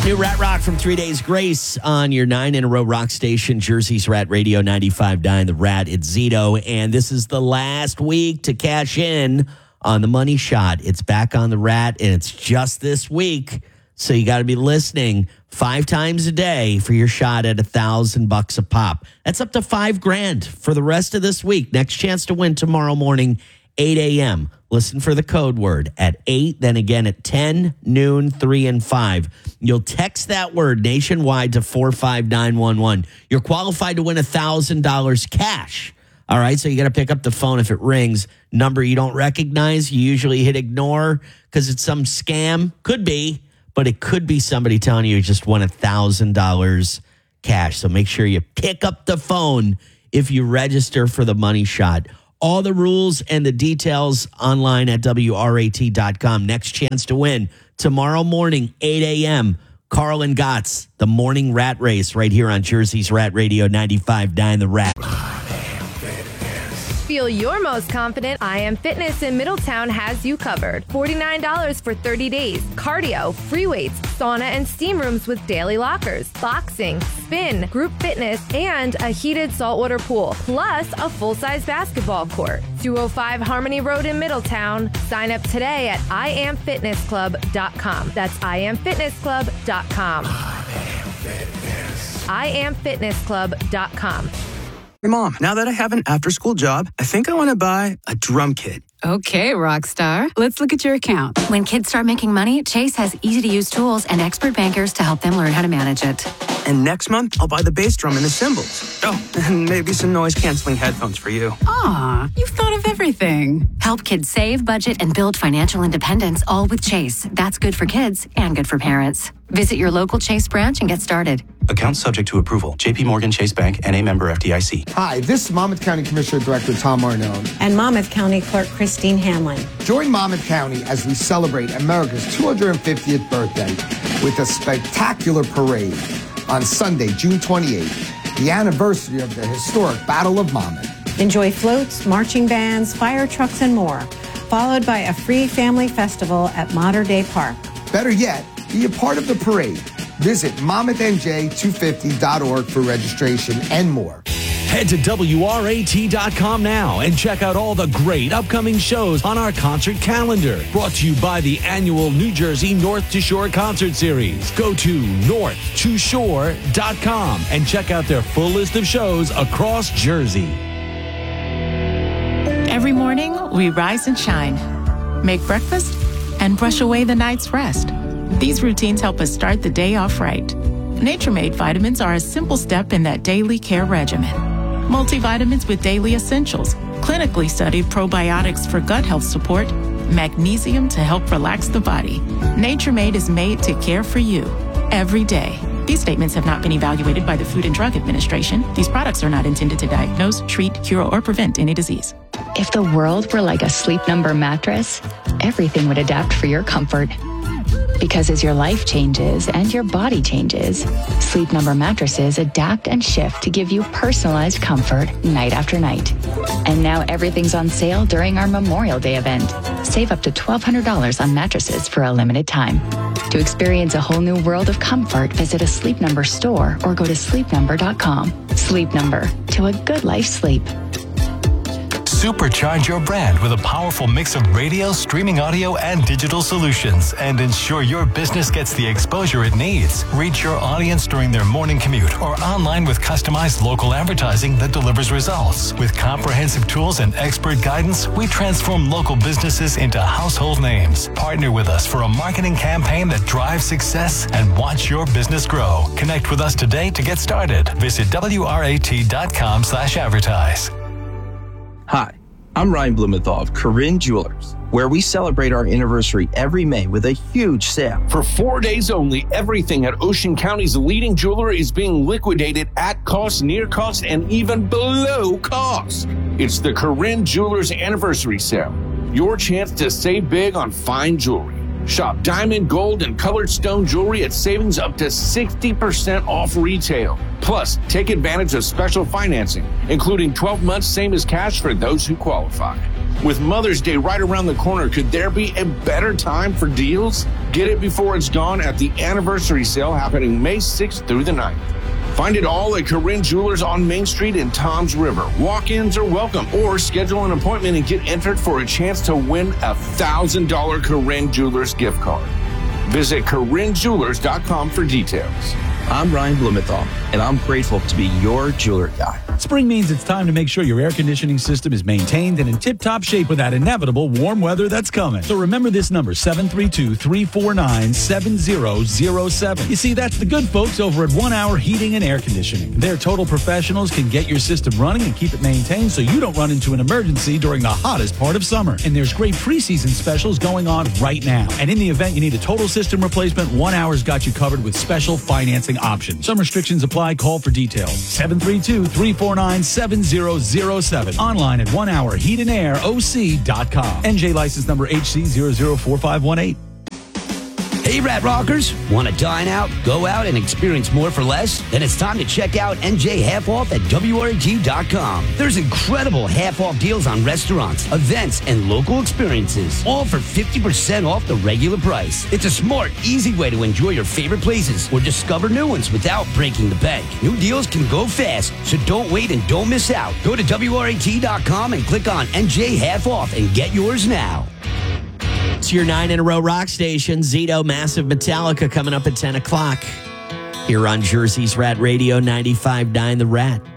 New Rat Rock from 3 Days Grace on your 9-in-a-row rock station, Jersey's Rat Radio 95.9, The Rat. It's Zito, and this is the last week to cash in on the money shot. It's back on The Rat, and it's just this week, so you got to be listening 5 times a day for your shot at $1,000 a pop. That's up to $5,000 for the rest of this week. Next chance to win tomorrow morning, 8 a.m. Listen for the code word at 8, then again at 10, noon, 3, and 5. You'll text that word nationwide to 45911. You're qualified to win $1,000 cash. All right, so you got to pick up the phone if it rings. Number you don't recognize, you usually hit ignore because it's some scam. Could be, but it could be somebody telling you just won $1,000 cash. So make sure you pick up the phone if you register for the money shot. All the rules and the details online at WRAT.com. Next chance to win tomorrow morning, 8 a.m. Carl and Gotts, the morning rat race right here on Jersey's Rat Radio 95.9 The Rat. Feel your most confident. I Am Fitness in Middletown has you covered. $49 for 30 days. Cardio, free weights, sauna and steam rooms with daily lockers, boxing, spin, group fitness, and a heated saltwater pool, plus a full-size basketball court. 205 Harmony Road in Middletown. Sign up today at IamFitnessClub.com. That's IamFitnessClub.com. IamFitnessClub.com. Hey, Mom, now that I have an after-school job, I think I want to buy a drum kit. Okay, Rockstar. Let's look at your account. When kids start making money, Chase has easy-to-use tools and expert bankers to help them learn how to manage it. And next month, I'll buy the bass drum and the cymbals. Oh, and maybe some noise-canceling headphones for you. Aw, you've thought of everything. Help kids save, budget, and build financial independence, all with Chase. That's good for kids and good for parents. Visit your local Chase branch and get started. Account subject to approval. J.P. Morgan Chase Bank, N.A. member FDIC. Hi, this is Monmouth County Commissioner Director Tom Arnone. And Monmouth County Clerk Christine Hanlon. Join Monmouth County as we celebrate America's 250th birthday with a spectacular parade on Sunday, June 28th, the anniversary of the historic Battle of Monmouth. Enjoy floats, marching bands, fire trucks, and more, followed by a free family festival at Mater Day Park. Better yet, be a part of the parade. Visit MonmouthNJ250.org for registration and more. Head to WRAT.com now and check out all the great upcoming shows on our concert calendar. Brought to you by the annual New Jersey North to Shore Concert Series. Go to north2shore.com and check out their full list of shows across Jersey. Every morning, we rise and shine, make breakfast, and brush away the night's rest. These routines help us start the day off right. Nature Made vitamins are a simple step in that daily care regimen. Multivitamins with daily essentials, clinically studied probiotics for gut health support, magnesium to help relax the body. Nature Made is made to care for you every day. These statements have not been evaluated by the Food and Drug Administration. These products are not intended to diagnose, treat, cure, or prevent any disease. If the world were like a Sleep Number mattress, everything would adapt for your comfort. Because as your life changes and your body changes, Sleep Number mattresses adapt and shift to give you personalized comfort night after night. And now everything's on sale during our Memorial Day event. Save up to $1,200 on mattresses for a limited time. To experience a whole new world of comfort, visit a Sleep Number store or go to sleepnumber.com. Sleep Number, to a good life sleep. Supercharge your brand with a powerful mix of radio, streaming audio, and digital solutions, and ensure your business gets the exposure it needs. Reach your audience during their morning commute or online with customized local advertising that delivers results. With comprehensive tools and expert guidance, we transform local businesses into household names. Partner with us for a marketing campaign that drives success and watch your business grow. Connect with us today to get started. Visit WRAT.com/advertise. Hi, I'm Ryan Blumenthal of Corinne Jewelers, where we celebrate our anniversary every May with a huge sale. For 4 days only, everything at Ocean County's leading jeweler is being liquidated at cost, near cost, and even below cost. It's the Corinne Jewelers Anniversary Sale. Your chance to save big on fine jewelry. Shop diamond, gold, and colored stone jewelry at savings up to 60% off retail. Plus, take advantage of special financing, including 12 months same as cash for those who qualify. With Mother's Day right around the corner, could there be a better time for deals? Get it before it's gone at the anniversary sale happening May 6th through the 9th. Find it all at Corinne Jewelers on Main Street in Toms River. Walk-ins are welcome, or schedule an appointment and get entered for a chance to win a $1,000 Corinne Jewelers gift card. Visit CorinneJewelers.com for details. I'm Ryan Blumenthal, and I'm grateful to be your jeweler guy. Spring means it's time to make sure your air conditioning system is maintained and in tip-top shape with that inevitable warm weather that's coming. So remember this number, 732-349-7007. You see, that's the good folks over at 1 Hour Heating and Air Conditioning. Their total professionals can get your system running and keep it maintained so you don't run into an emergency during the hottest part of summer. And there's great preseason specials going on right now. And in the event you need a total system replacement, 1 Hour's got you covered with special financing options. Some restrictions apply. Call for details. 732-349-7007. Online at 1HourHeatandAirOC.com. NJ license number HC004518. Hey, Rat Rockers. Want to dine out, go out, and experience more for less? Then it's time to check out NJ Half Off at WRAG.com. There's incredible half-off deals on restaurants, events, and local experiences, all for 50% off the regular price. It's a smart, easy way to enjoy your favorite places or discover new ones without breaking the bank. New deals can go fast, so don't wait and don't miss out. Go to WRAG.com and click on NJ Half Off and get yours now. It's your 9 in a row rock station. Zito, Massive Metallica coming up at 10 o'clock here on Jersey's Rat Radio 95.9 The Rat.